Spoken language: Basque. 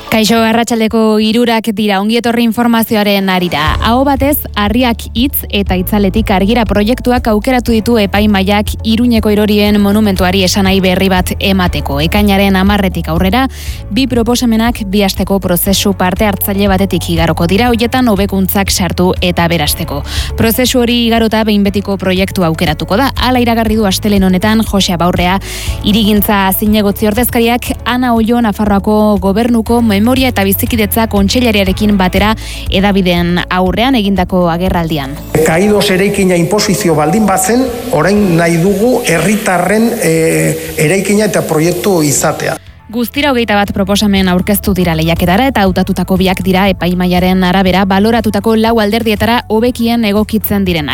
Kaixo, arratsaldeko 3 dira, ongietorri informazioaren arira. Aho batez, Harriak hitz eta itzaletik argira proiektuak aukeratu ditu epaimahaiak Iruñeko Erorien monumentuari esanahi berri bat emateko. Ekainaren 10 aurrera, 2 proposamenak 2 asteko prozesu parte hartzaile batetik igaroko dira, hoietan hobekuntzak sartu eta berasteko. Prozesu hori igarota behin betiko proiektu aukeratuko da. Hala iragarri du astelehen honetan Jose Abaurrea, hirigintza zinegotzi ordezkariak Ana Ollo Nafarroako gobernuko Memoria eta Bizikidetza kontseilariarekin batera hedabideen aurrean egindako agerraldian. Caídos eraikina inposizio baldin batzen, orain nahi dugu herritarren eraikina eta proiektu izatea. Guztira 21 proposamen aurkeztu dira lehiaketara eta hautatutako 2 dira epaimahaiaren arabera baloratutako 4 alderdietara hobekien egokitzen direnak.